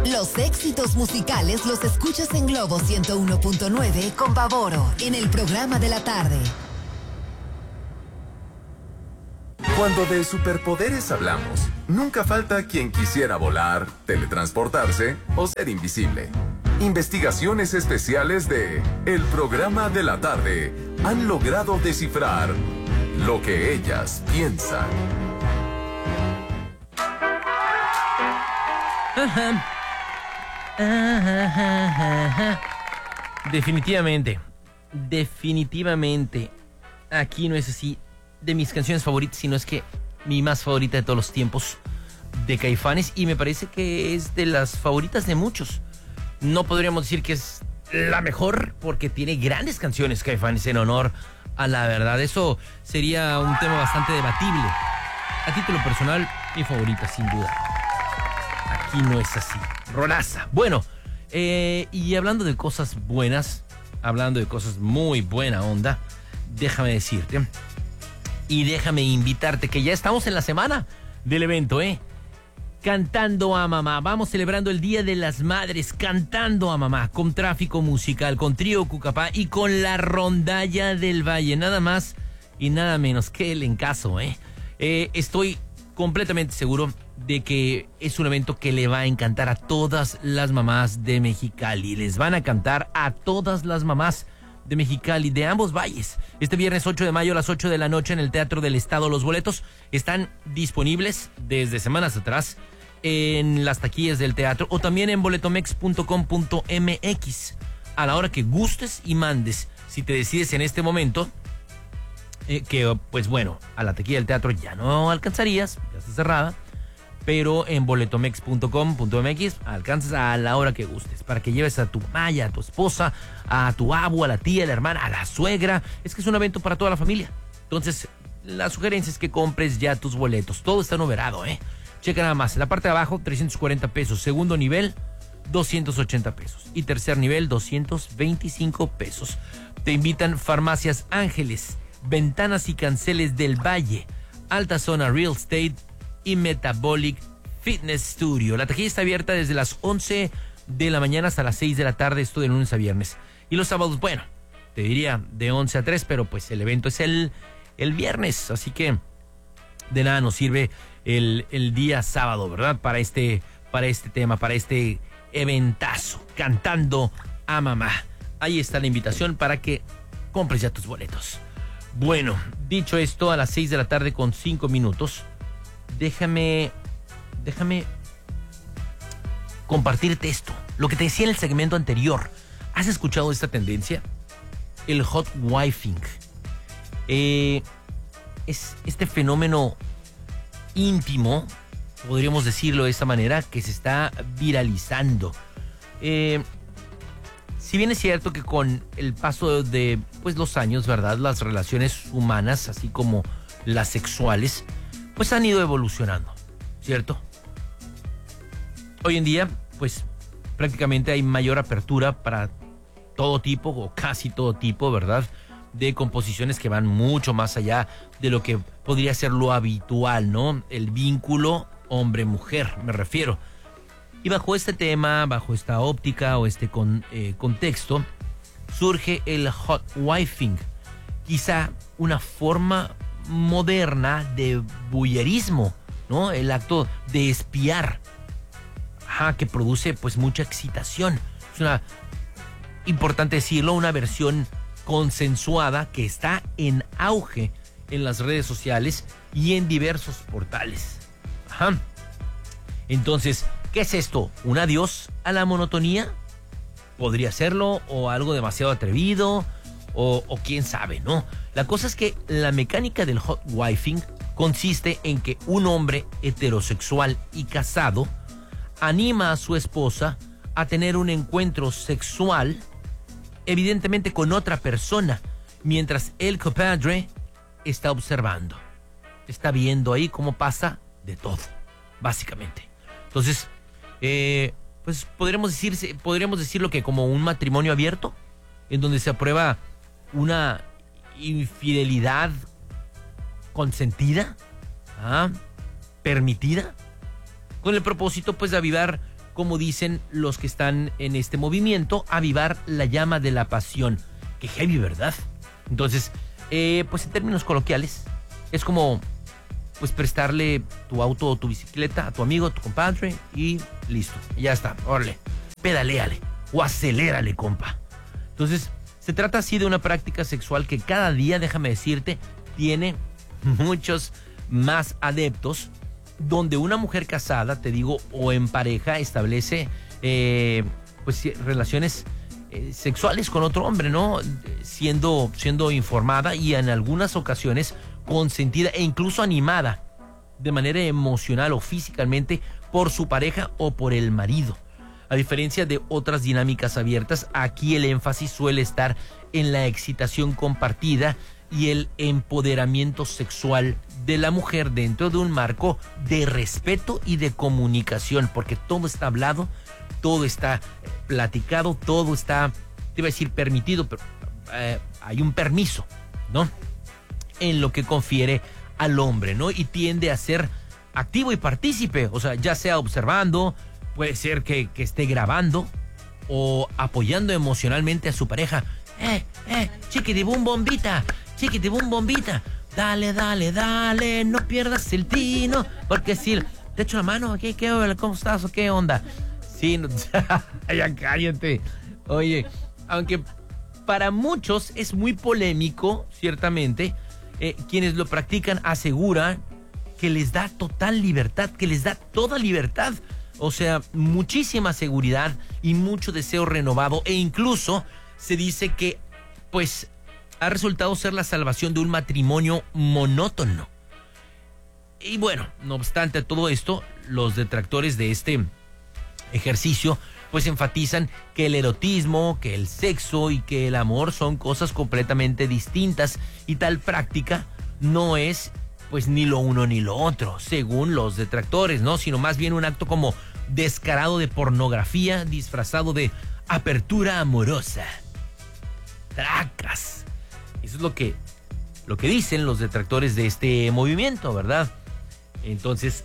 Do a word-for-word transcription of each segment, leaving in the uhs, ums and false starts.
Los éxitos musicales los escuchas en Globo ciento uno punto nueve con Pavoro, en el programa de la tarde. Cuando de superpoderes hablamos, nunca falta quien quisiera volar, teletransportarse o ser invisible. Investigaciones especiales de El Programa de la Tarde han logrado descifrar lo que ellas piensan. Ajá. Ajá, ajá. Definitivamente, definitivamente, aquí no es así de mis canciones favoritas, sino es que mi más favorita de todos los tiempos de Caifanes, y me parece que es de las favoritas de muchos. No podríamos decir que es la mejor, porque tiene grandes canciones Caifanes en honor a la verdad. Eso sería un tema bastante debatible. A título personal, mi favorita, sin duda. Aquí no es así. Rolaza. Bueno, eh, y hablando de cosas buenas, hablando de cosas muy buena onda, déjame decirte y déjame invitarte que ya estamos en la semana del evento, ¿eh? Cantando a Mamá. Vamos celebrando el Día de las Madres cantando a Mamá, con Tráfico Musical, con Trío Cucapá y con la Rondalla del Valle. Nada más y nada menos que el encaso, ¿eh? eh estoy completamente seguro de que es un evento que le va a encantar a todas las mamás de Mexicali. Les van a cantar a todas las mamás de Mexicali, de ambos valles. Este viernes ocho de mayo a las ocho de la noche en el Teatro del Estado. Los boletos están disponibles desde semanas atrás en las taquillas del teatro o también en boletomex punto com punto m x. A la hora que gustes y mandes, si te decides en este momento, eh, que pues bueno, a la taquilla del teatro ya no alcanzarías, ya está cerrada, pero en boletomex punto com punto m x alcanzas a la hora que gustes, para que lleves a tu mamá, a tu esposa, a tu abu, a la tía, a la hermana, a la suegra. Es que es un evento para toda la familia. Entonces, la sugerencia es que compres ya tus boletos. Todo está numerado, ¿eh? Checa nada más. En la parte de abajo, trescientos cuarenta pesos. Segundo nivel, doscientos ochenta pesos. Y tercer nivel, doscientos veinticinco pesos. Te invitan Farmacias Ángeles, Ventanas y Canceles del Valle, Alta Zona Real Estate y Metabolic Fitness Studio. La taquilla está abierta desde las once de la mañana hasta las seis de la tarde, esto de lunes a viernes. Y los sábados, bueno, te diría de once a tres, pero pues el evento es el, el viernes, así que de nada nos sirve el, el día sábado, ¿verdad? Para este, para este tema, para este eventazo, cantando a mamá. Ahí está la invitación para que compres ya tus boletos. Bueno, dicho esto, a las seis de la tarde con cinco minutos, Déjame, déjame compartirte esto. Lo que te decía en el segmento anterior. ¿Has escuchado esta tendencia? El hot wifing. Eh, es este fenómeno íntimo, podríamos decirlo de esta manera, que se está viralizando. Eh, si bien es cierto que con el paso de pues, los años, ¿verdad? Las relaciones humanas, así como las sexuales, pues han ido evolucionando, ¿cierto? Hoy en día, pues prácticamente hay mayor apertura para todo tipo o casi todo tipo, ¿verdad? De composiciones que van mucho más allá de lo que podría ser lo habitual, ¿no? El vínculo hombre-mujer, me refiero. Y bajo este tema, bajo esta óptica o este con, eh, contexto, surge el hot wifing. Quizá una forma moderna de voyerismo, ¿no? El acto de espiar, ajá, que produce pues mucha excitación. Es una, importante decirlo, una versión consensuada que está en auge en las redes sociales y en diversos portales. Ajá. Entonces, ¿qué es esto? ¿Un adiós a la monotonía? Podría serlo, o algo demasiado atrevido, o, o quién sabe, ¿no? La cosa es que la mecánica del hot wifing consiste en que un hombre heterosexual y casado anima a su esposa a tener un encuentro sexual, evidentemente con otra persona, mientras el compadre está observando. Está viendo ahí cómo pasa de todo, básicamente. Entonces, eh, pues podríamos decir, podríamos decirlo que como un matrimonio abierto, en donde se aprueba una infidelidad consentida, ¿ah? permitida, con el propósito pues de avivar como dicen los que están en este movimiento, avivar la llama de la pasión. Qué heavy, ¿verdad? Entonces, eh, pues en términos coloquiales, es como pues prestarle tu auto o tu bicicleta a tu amigo, a tu compadre y listo, ya está, órale, pedaléale o acelérale, compa. Entonces, se trata así de una práctica sexual que cada día, déjame decirte, tiene muchos más adeptos, donde una mujer casada, te digo, o en pareja, establece eh, pues relaciones eh, sexuales con otro hombre, ¿no? Siendo, siendo informada y en algunas ocasiones consentida e incluso animada de manera emocional o físicamente por su pareja o por el marido. A diferencia de otras dinámicas abiertas, aquí el énfasis suele estar en la excitación compartida y el empoderamiento sexual de la mujer dentro de un marco de respeto y de comunicación, porque todo está hablado, todo está platicado, todo está, te iba a decir permitido, pero eh, hay un permiso, ¿no? En lo que confiere al hombre, ¿no? Y tiende a ser activo y partícipe, o sea, ya sea observando, puede ser que, que esté grabando o apoyando emocionalmente a su pareja. Eh, eh, chiquitibum bombita, chiquitibum bombita, dale, dale, dale, no pierdas el tino, porque si te echo la mano, ¿qué, qué, ¿cómo estás o qué onda? Sí, no, ya cállate. Oye, aunque para muchos es muy polémico, ciertamente, eh, quienes lo practican aseguran que les da total libertad, que les da toda libertad, o sea, muchísima seguridad y mucho deseo renovado, e incluso se dice que, pues, ha resultado ser la salvación de un matrimonio monótono. Y bueno, no obstante todo esto, los detractores de este ejercicio pues enfatizan que el erotismo, que el sexo y que el amor son cosas completamente distintas, y tal práctica no es pues ni lo uno ni lo otro, según los detractores, ¿no? Sino más bien un acto como descarado de pornografía disfrazado de apertura amorosa. Tracas. Eso es lo que, lo que dicen los detractores de este movimiento, ¿verdad? Entonces,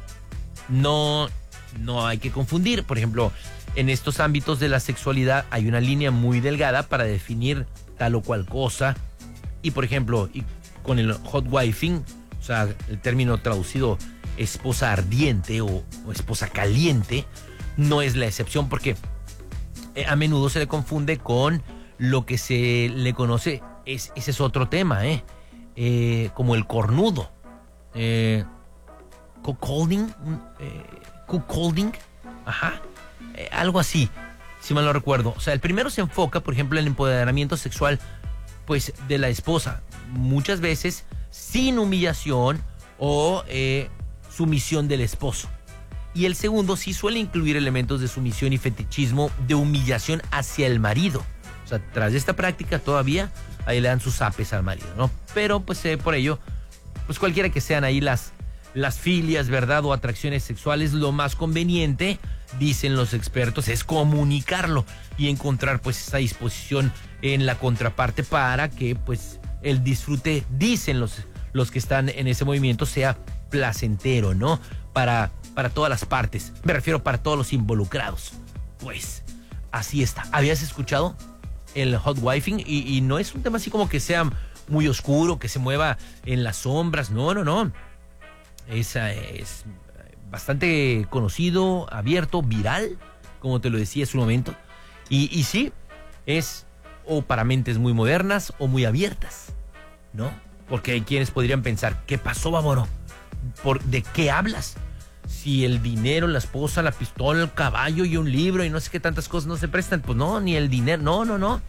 no, no hay que confundir. Por ejemplo, en estos ámbitos de la sexualidad hay una línea muy delgada para definir tal o cual cosa. Y por ejemplo, y con el hot wifing, o sea, el término traducido esposa ardiente o, o esposa caliente, no es la excepción, porque eh, a menudo se le confunde con lo que se le conoce, es, ese es otro tema, ¿eh? Eh, como el cornudo. Eh, cuckolding, eh, cuckolding, ajá, eh, algo así, si mal no recuerdo. O sea, el primero se enfoca, por ejemplo, en el empoderamiento sexual, pues, de la esposa, muchas veces sin humillación o eh, sumisión del esposo. Y el segundo sí suele incluir elementos de sumisión y fetichismo, de humillación hacia el marido. O sea, tras esta práctica todavía ahí le dan sus apes al marido, ¿no? Pero pues eh, por ello, pues cualquiera que sean ahí las, las filias, ¿verdad? O atracciones sexuales, lo más conveniente, dicen los expertos, es comunicarlo y encontrar pues esa disposición en la contraparte para que pues el disfrute, dicen los, los que están en ese movimiento, sea placentero, ¿no? Para, para todas las partes, me refiero para todos los involucrados. Pues así está. ¿Habías escuchado el hot wifing? Y, y no es un tema así como que sea muy oscuro, que se mueva en las sombras, no, no, no. Es, es bastante conocido, abierto, viral, como te lo decía hace un momento. Y, y sí, es o para mentes muy modernas o muy abiertas, ¿no? Porque hay quienes podrían pensar, ¿qué pasó, Bávaro? ¿Por, ¿De qué hablas? Si el dinero, la esposa, la pistola, el caballo y un libro y no sé qué tantas cosas no se prestan, pues no, ni el dinero, no, no, no.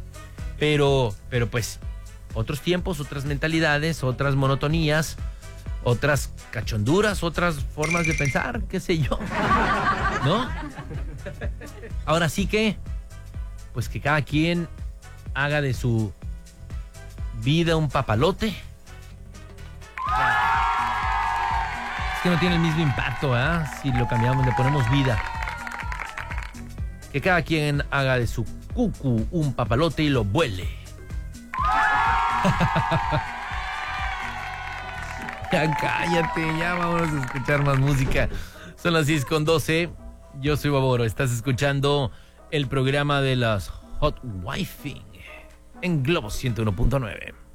Pero, pero pues, otros tiempos, otras mentalidades, otras monotonías, otras cachonduras, otras formas de pensar, qué sé yo, ¿no? Ahora sí que, pues que cada quien haga de su vida un papalote. Es que no tiene el mismo impacto, ¿eh? Si lo cambiamos, le ponemos vida. Que cada quien haga de su cucu un papalote y lo vuele. Ya cállate, ya vámonos a escuchar más música. Son las seis con doce. Yo soy Baboro. Estás escuchando el programa de las Hot Wifing en Globo ciento uno punto nueve.